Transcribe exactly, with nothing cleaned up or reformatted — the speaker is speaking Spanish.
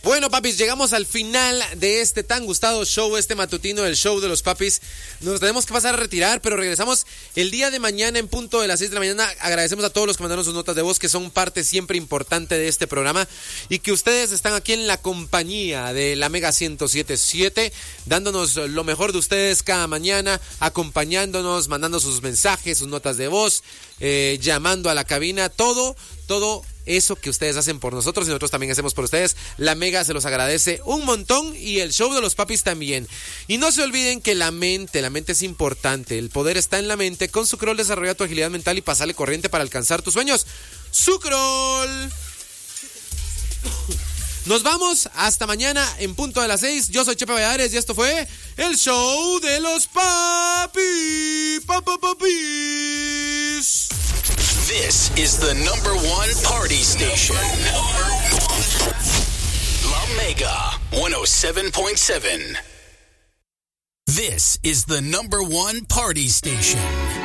Bueno, papis, llegamos al final de este tan gustado show, este matutino del show de los papis. Nos tenemos que pasar a retirar, pero regresamos el día de mañana en punto de las seis de la mañana. Agradecemos a todos los que mandaron sus notas de voz, que son parte siempre importante de este programa, y que ustedes están aquí en la compañía de la Mega ciento siete punto siete, dándonos lo mejor de ustedes cada mañana, acompañándonos, mandando sus mensajes, sus notas de voz, eh, llamando a la cabina, todo, todo eso que ustedes hacen por nosotros y nosotros también hacemos por ustedes. La Mega se los agradece un montón y el show de los papis también. Y no se olviden que la mente, la mente es importante. El poder está en la mente. Con Sucrol desarrolla tu agilidad mental y pasale corriente para alcanzar tus sueños. ¡Sucrol! Nos vamos hasta mañana en punto de las seis. Yo soy Chepe Valladares y esto fue el show de los papis. Papa papis. This is the number one party station. La Mega one oh seven point seven. This is the number one party station.